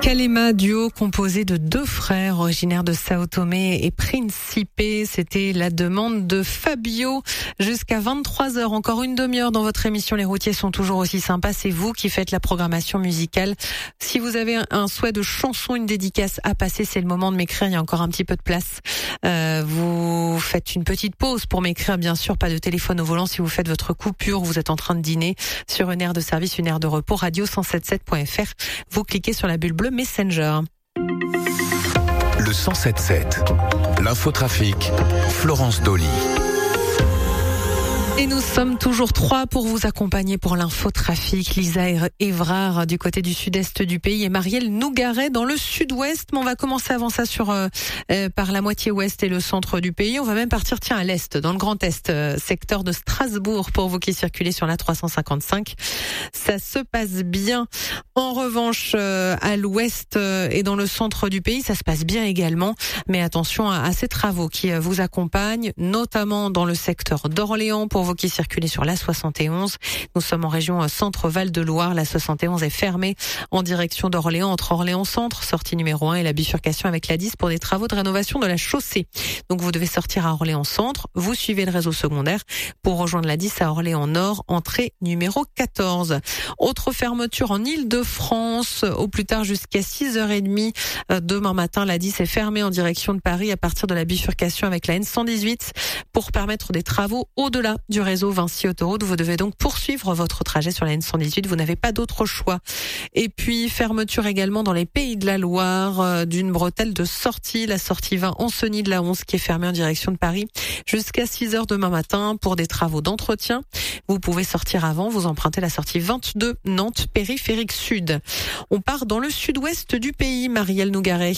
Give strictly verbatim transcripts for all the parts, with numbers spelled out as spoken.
Kalema, duo composé de deux frères originaires de Sao Tomé et Principe. C'était la demande de Fabio. Jusqu'à vingt-trois heures, encore une demi-heure dans votre émission. Les routiers sont toujours aussi sympas. C'est vous qui faites la programmation musicale. Si vous avez un souhait de chanson, une dédicace à passer, c'est le moment de m'écrire. Il y a encore un petit peu de place. Euh, vous faites une petite pause pour m'écrire, bien sûr. Pas de téléphone au volant si vous faites votre coupure. Vous êtes en train de dîner sur une aire de service, une aire de repos. radio cent soixante-sept point f r. Vous cliquez sur la bulle bleue Messenger. Le cent soixante-sept, l'infotrafic, Florence Dolly. Et nous sommes toujours trois pour vous accompagner pour l'infotrafic. Lisa Évrard du côté du sud-est du pays et Marielle Nougaret dans le sud-ouest. Mais on va commencer avant ça sur euh, euh, par la moitié ouest et le centre du pays. On va même partir tiens à l'est, dans le Grand Est, euh, secteur de Strasbourg pour vous qui circulez sur la trois cent cinquante-cinq. Ça se passe bien. En revanche, euh, à l'ouest euh, et dans le centre du pays, ça se passe bien également. Mais attention à, à ces travaux qui euh, vous accompagnent, notamment dans le secteur d'Orléans pour vous qui circulez sur la soixante et onze. Nous sommes en région Centre-Val de Loire. La soixante et onze est fermée en direction d'Orléans, entre Orléans-Centre, sortie numéro un, et la bifurcation avec la dix pour des travaux de rénovation de la chaussée. Donc vous devez sortir à Orléans-Centre, vous suivez le réseau secondaire pour rejoindre la dix à Orléans-Nord, entrée numéro quatorze. Autre fermeture en Île-de-France, au plus tard jusqu'à six heures trente. Demain matin, la dix est fermée en direction de Paris à partir de la bifurcation avec la N cent dix-huit pour permettre des travaux au-delà du réseau Vinci Autoroute. Vous devez donc poursuivre votre trajet sur la N cent dix-huit. Vous n'avez pas d'autre choix. Et puis, fermeture également dans les Pays de la Loire euh, d'une bretelle de sortie, la sortie vingt Ancenis de la onze qui est fermée en direction de Paris jusqu'à six heures demain matin pour des travaux d'entretien. Vous pouvez sortir avant, vous empruntez la sortie vingt-deux Nantes périphérique sud. On part dans le sud-ouest du pays, Marielle Nougaret.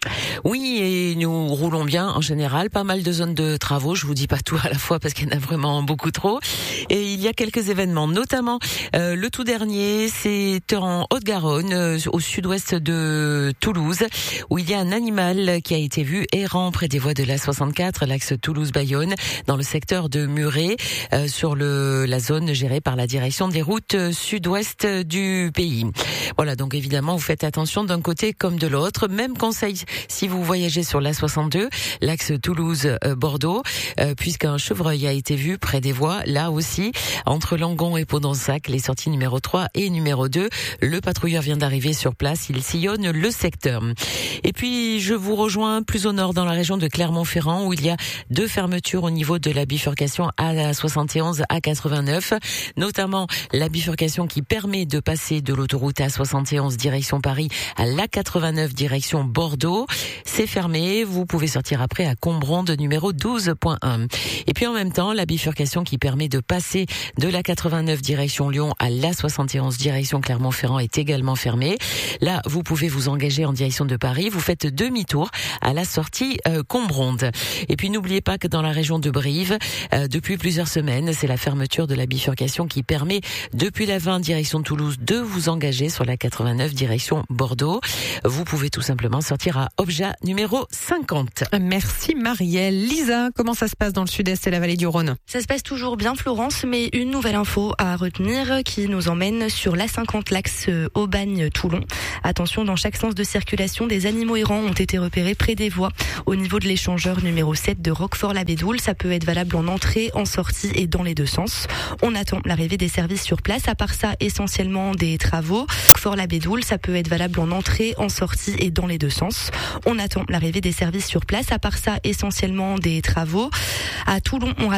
Oui, et nous roulons bien en général, pas mal de zones de travaux, je vous dis pas tout à la fois parce qu'il y en a vraiment beaucoup trop. Et il y a quelques événements, notamment euh, le tout dernier, c'est en Haute-Garonne, euh, au sud-ouest de Toulouse, où il y a un animal qui a été vu errant près des voies de la soixante-quatre, l'axe Toulouse-Bayonne, dans le secteur de Muret, euh, sur le la zone gérée par la direction des routes sud-ouest du pays. Voilà, donc évidemment, vous faites attention d'un côté comme de l'autre. Même conseil si vous voyagez sur la soixante-deux, l'axe Toulouse-Bordeaux, euh, puisqu'un chevreuil a été vu près des voies, là aussi, entre Langon et Pont-d'Ensac, les sorties numéro trois et numéro deux. Le patrouilleur vient d'arriver sur place, il sillonne le secteur. Et puis, je vous rejoins plus au nord, dans la région de Clermont-Ferrand, où il y a deux fermetures au niveau de la bifurcation à la soixante et onze à quatre-vingt-neuf, notamment la bifurcation qui permet de passer de l'autoroute A soixante et onze direction Paris à l'A quatre-vingt-neuf direction Bordeaux. C'est fermé, vous pouvez sortir après à Combronde numéro douze point un. Et puis en même temps, la bifurcation qui permet de passer de l'A quatre-vingt-neuf direction Lyon à l'A soixante et onze direction Clermont-Ferrand est également fermée. Là, vous pouvez vous engager en direction de Paris, vous faites demi-tour à la sortie euh, Combronde. Et puis n'oubliez pas que dans la région de Brive, euh, depuis plusieurs semaines, c'est la fermeture de la bifurcation qui permet depuis la vingt direction Toulouse de vous engager sur la quatre-vingt-neuf direction Bordeaux. Vous pouvez tout simplement sortir à Obja numéro cinquante. Merci Marielle. Lisa, comment ça se passe dans le sud-est et la vallée du Rhône? Ça se passe toujours bien Florence, mais une nouvelle info à retenir qui nous emmène sur l'A cinquante, l'axe Aubagne-Toulon. Attention, dans chaque sens de circulation, des animaux errants ont été repérés près des voies. Au niveau de l'échangeur numéro sept de Roquefort-la-Bédoule, ça peut être valable en entrée, en sortie et dans les deux sens. On attend l'arrivée des services sur place. À part ça, essentiellement des travaux. Roquefort-la-Bédoule, ça peut être valable en entrée, en sortie et dans les deux sens. On attend l'arrivée des services sur place. À part ça, essentiellement des travaux. À Toulon, on